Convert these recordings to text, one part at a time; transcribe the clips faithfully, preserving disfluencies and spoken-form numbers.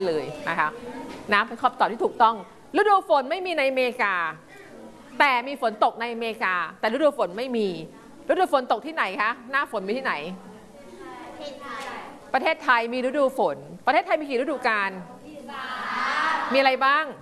เลยนะคะนะเป็นคำตอบที่ถูกต้องฤดูฝนไม่มีในอเมริกาแต่มีฝนตกในอเมริกาแต่ฤดูฝนไม่มีฤดูฝนตกที่ไหนคะหน้าฝนมีที่ไหนประเทศไทยมีฤดูฝนประเทศไทยมีกี่ฤดูกาลมีอะไรบ้าง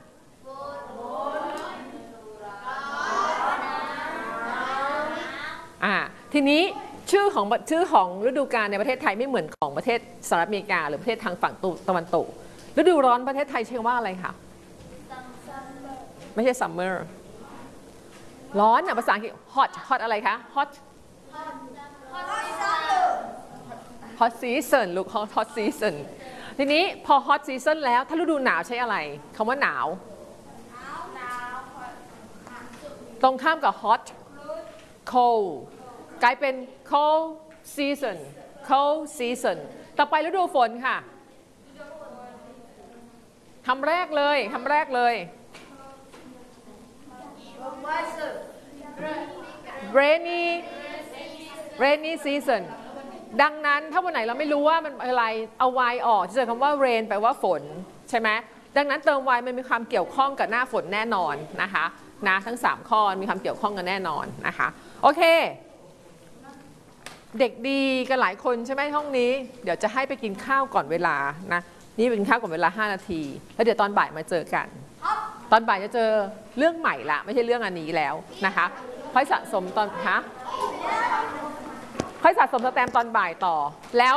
อ่าทีนี้ชื่อของชื่อของฤดูกาลในประเทศไทยไม่เหมือนของประเทศสหรัฐอเมริกาหรือประเทศทางฝั่งตะวันตกฤดูร้อนประเทศไทยชื่อว่าอะไรคะไม่ใช่ summer ร้อนอ่ะภาษาอังกฤษ hot hot อะไรคะ hot hot season ลูก hot season ทีนี้พอ hot season แล้วถ้าฤดูหนาวใช้อะไรคำว่าหนาวตรงข้ามกับ hot cold กลายเป็น cold season cold season ต่อไปฤดูฝนค่ะคำแรกเลยคำแรกเลย rainy rainy season ดังนั้นถ้าวันไหนเราไม่รู้ว่ามันอะไรเอา y ออกจะเจอคำว่า rain แปลว่าฝนใช่ไหมดังนั้นเติม y มันมีความเกี่ยวข้องกับหน้าฝนแน่นอนนะคะนะทั้งสามข้อมีความเกี่ยวข้องกันแน่นอนนะคะโอเคเด็กดีกันหลายคนใช่ไหมห้องนี้เดี๋ยวจะให้ไปกินข้าวก่อนเวลานะนี่เป็นข้าวก่อนเวลาห้านาทีแล้วเดี๋ยวตอนบ่ายมาเจอกันตอนบ่ายจะเจอเรื่องใหม่ละไม่ใช่เรื่องอันนี้แล้วนะคะค่อยสะสมตอนฮะค่อยสะสมสแตมป์ตอนบ่ายต่อแล้ว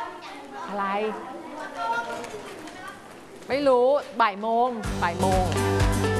อะไรไม่รู้บ่ายโมงบ่ายโมง